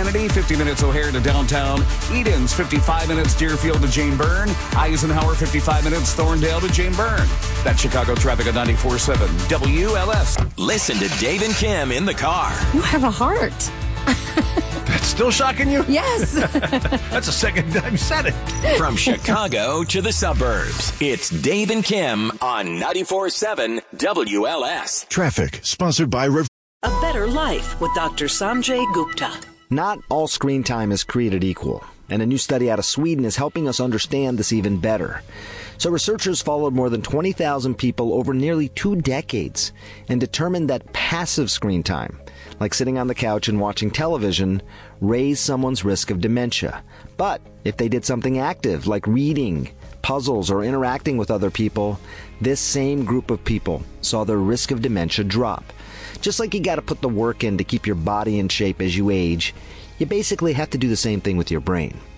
Kennedy, 50 minutes O'Hare to downtown. Edens, 55 minutes Deerfield to Jane Byrne. Eisenhower, 55 minutes Thorndale to Jane Byrne. That's Chicago traffic at 94.7 WLS. Listen to Dave and Kim in the car. You have a heart. That's still shocking you? Yes. That's the second time you said it. From Chicago to the suburbs, it's Dave and Kim on 94.7 WLS. Traffic, sponsored by A better life with Dr. Sanjay Gupta. Not all screen time is created equal, and a new study out of Sweden is helping us understand this even better. So researchers followed more than 20,000 people over nearly 2 decades and determined that passive screen time, like sitting on the couch and watching television, raised someone's risk of dementia. But if they did something active, like reading, puzzles, or interacting with other people, this same group of people saw their risk of dementia drop. Just like you got to put the work in to keep your body in shape as you age, you basically have to do the same thing with your brain.